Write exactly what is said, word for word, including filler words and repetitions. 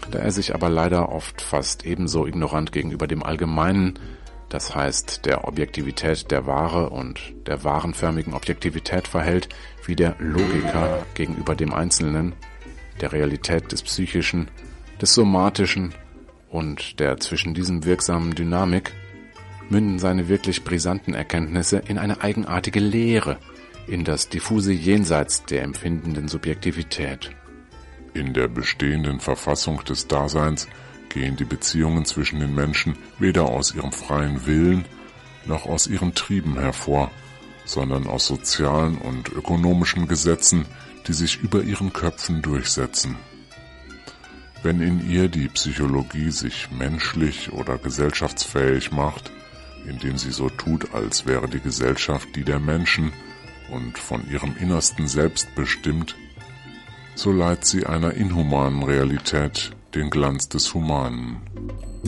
Da er sich aber leider oft fast ebenso ignorant gegenüber dem Allgemeinen, das heißt der Objektivität der Ware und der warenförmigen Objektivität verhält, wie der Logiker gegenüber dem Einzelnen, der Realität des Psychischen, des Somatischen und der zwischen diesem wirksamen Dynamik, münden seine wirklich brisanten Erkenntnisse in eine eigenartige Leere, in das diffuse Jenseits der empfindenden Subjektivität. In der bestehenden Verfassung des Daseins gehen die Beziehungen zwischen den Menschen weder aus ihrem freien Willen noch aus ihren Trieben hervor, sondern aus sozialen und ökonomischen Gesetzen, die sich über ihren Köpfen durchsetzen. Wenn in ihr die Psychologie sich menschlich oder gesellschaftsfähig macht, indem sie so tut, als wäre die Gesellschaft die der Menschen und von ihrem innersten Selbst bestimmt, so leiht sie einer inhumanen Realität den Glanz des Humanen.